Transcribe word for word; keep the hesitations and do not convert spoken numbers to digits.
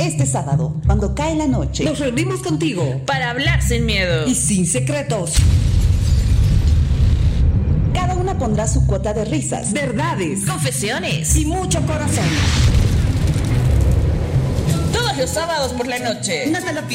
Este sábado, cuando cae la noche, nos reunimos contigo para hablar sin miedo y sin secretos. Cada una pondrá su cuota de risas, verdades, confesiones y mucho corazón. Todos los sábados por la noche. No te lo pierdas.